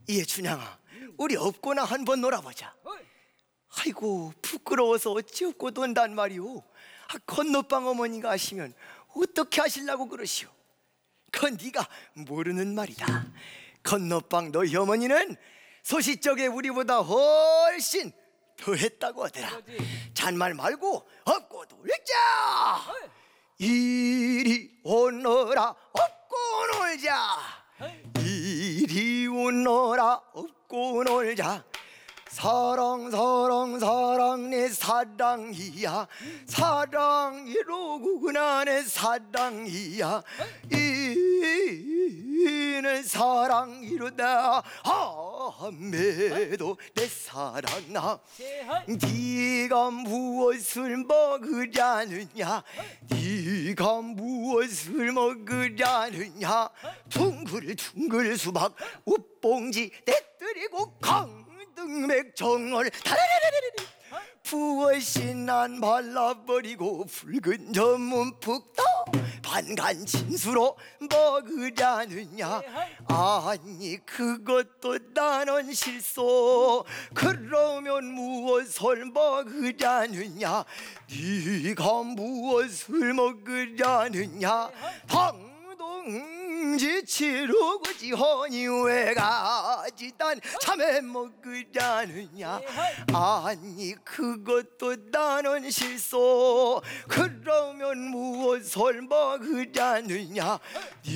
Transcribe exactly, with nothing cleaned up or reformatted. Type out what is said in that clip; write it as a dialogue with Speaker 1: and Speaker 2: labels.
Speaker 1: 예, 춘향아, 우리 업고나 한번 놀아보자. 아이고, 부끄러워서 어찌 업고 논단 말이오. 아, 건너방 어머니가 하시면 어떻게 하시려고 그러시오? 그건 네가 모르는 말이다. 건너방 너희 어머니는 소시적에 우리보다 훨씬 더 했다고 하더라. 잔말 말고 업고 놀자. 이리 오너라 업고 놀자. 이리 오너라 업고 놀자. 사랑 사랑 사랑 내 사랑이야. 사랑이로구나 내 사랑이야. 이는 사랑이로다 아매도 내 사랑아. 네가 무엇을 먹으려느냐. 네가 무엇을 먹으려느냐. 둥글둥글 수박 웃봉지 떼뜨리고 강 등맥 정월 다라라라라라 부어시 난 발라버리고 붉은 전문 푹떠 반간 진수로 먹으려느냐. 아니 그것도 나는 실소. 그러면 무엇을 먹으려느냐. 네가 무엇을 먹으려느냐. 당동지 치르고지 허니 왜 가지단 참외 먹으려느냐. 아니 그것도 나는 실소. 그러면 무엇을 먹으려느냐.